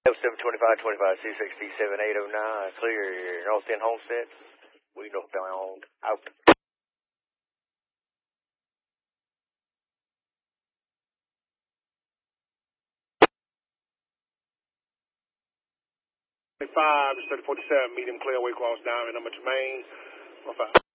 725-25, 267-809, clear North End Homestead. We northbound, out. 5, 3047, medium clear, Waycross Diamond, number Tremaine, 15.